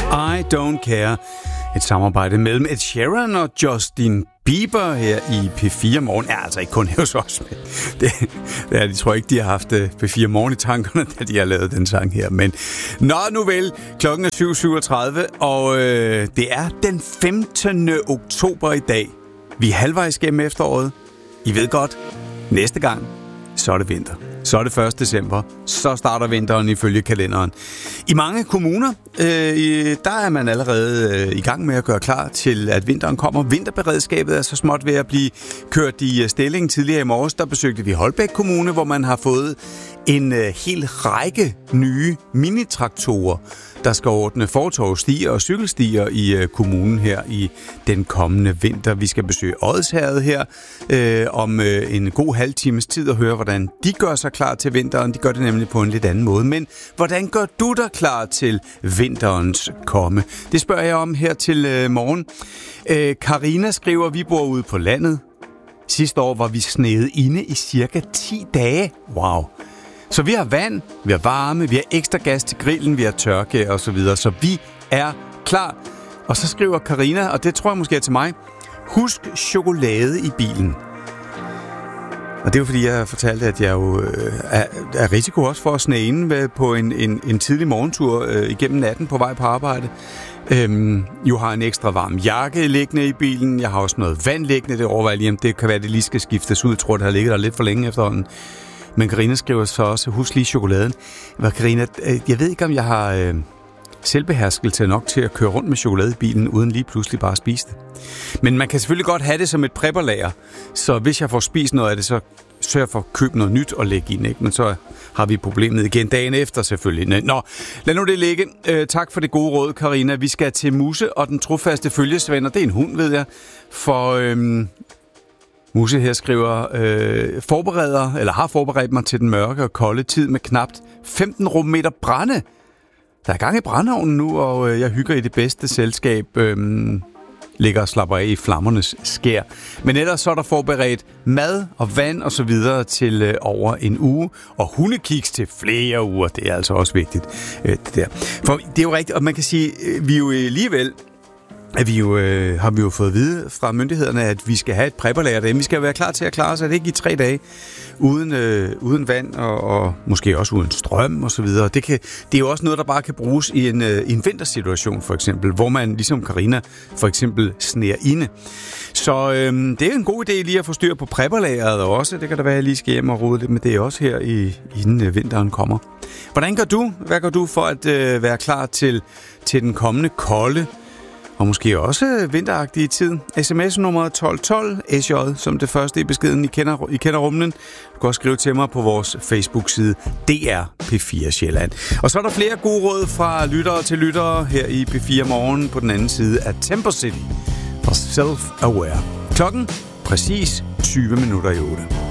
I Don't Care. Et samarbejde mellem Ed Sheeran og Justin Bieber her i P4 Morgen. Ja, altså ikke kun hos os. Jeg tror ikke, de har haft P4 Morgen i tankerne, da de har lavet den sang her. Men nu vel, klokken er 7.37, og det er den 15. oktober i dag. Vi er halvvejs gennem efteråret. I ved godt, næste gang, så er det vinter. Så er det 1. december. Så starter vinteren ifølge kalenderen. I mange kommuner, der er man allerede i gang med at gøre klar til, at vinteren kommer. Vinterberedskabet er så småt ved at blive kørt i stilling. Tidligere i morges, der besøgte vi Holbæk Kommune, hvor man har fået en hel række nye minitraktorer, der skal ordne fortovsstier og cykelstier i kommunen her i den kommende vinter. Vi skal besøge Odsherred her om en god halv times tid og høre, hvordan de gør sig klar til vinteren. De gør det nemlig på en lidt anden måde. Men hvordan gør du dig klar til vinterens komme? Det spørger jeg om her til morgen. Karina skriver, vi bor ude på landet. Sidste år var vi sneet inde i cirka 10 dage. Wow. Så vi har vand, vi har varme, vi har ekstra gas til grillen, vi har tørke og så videre. Så vi er klar. Og så skriver Karina, og det tror jeg måske er til mig, husk chokolade i bilen. Og det er jo fordi, jeg fortalte, at jeg jo er risiko også for at snage inde på en tidlig morgentur igennem natten på vej på arbejde. Jeg har en ekstra varm jakke liggende i bilen. Jeg har også noget vand liggende. Det overvejer lige, om det kan være, det lige skal skiftes ud. Jeg tror, det har ligget der lidt for længe efterhånden. Men Karina skriver så også, husk lige chokoladen. Karina, jeg ved ikke, om jeg har selvbeherskelse nok til at køre rundt med chokolade i bilen, uden lige pludselig bare at spise det. Men man kan selvfølgelig godt have det som et prepperlager. Så hvis jeg får spist noget af det, så sørger jeg for at købe noget nyt og lægge ind. Ikke? Men så har vi problemet igen dagen efter selvfølgelig. Nå, lad nu det ligge. Tak for det gode råd, Karina. Vi skal til Musse og den trofaste følgesvend, og det er en hund, ved jeg. For Musse her skriver, har forberedt mig til den mørke og kolde tid med knapt 15 rummeter brænde. Der er gang i brændeovnen nu, og jeg hygger i det bedste selskab. Ligger og slapper af i flammernes skær. Men ellers så er der forberedt mad og vand og så videre til over en uge. Og hundekiks til flere uger. Det er altså også vigtigt. Det der. For det er jo rigtigt, og man kan sige, vi jo alligevel har vi jo fået at vide fra myndighederne, at vi skal have et prepperlager derhjemme. Vi skal være klar til at klare sig. Det ikke i 3 dage uden vand og måske også uden strøm og så videre. Det er jo også noget, der bare kan bruges i en vintersituation for eksempel, hvor man ligesom Karina for eksempel sneer inde. Så det er en god idé lige at få styr på prepperlageret også. Det kan da være, at jeg lige skal hjem og rode lidt med det også her inden vinteren kommer. Hvordan gør du? Hvad gør du for at være klar til den kommende kolde og måske også vinteragtige tid? SMS-nummeret 1212, SJ som det første i beskeden. I kender rumlen. Du kan også skrive til mig på vores Facebook-side DR P4 Sjælland. Og så er der flere gode råd fra lyttere til lyttere her i P4 Morgen på den anden side af Temper City og Self-Aware. Klokken præcis 20 minutter i 8.